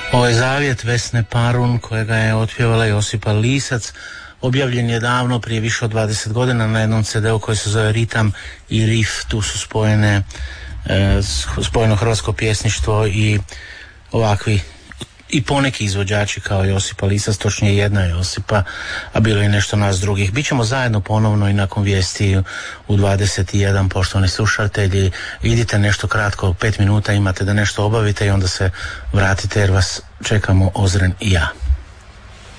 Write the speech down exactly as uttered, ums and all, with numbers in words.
Ovo je Zavjet Vesne Parun kojega je otpjevala Josipa Lisac. Objavljen je davno, prije više od dvadeset godina, na jednom ce de u koji se zove Ritam i Rif. Tu su spojene e, spojeno hrvatsko pjesništvo i ovakvi i poneki izvođači kao Josipa Lisac, točnije jedna Josipa, a bilo je nešto nas drugih. Bićemo zajedno ponovno i nakon vijesti u dvadeset i jedan, poštovani slušatelji. Idite nešto kratko, pet minuta imate da nešto obavite i onda se vratite jer vas čekamo Ozren i ja.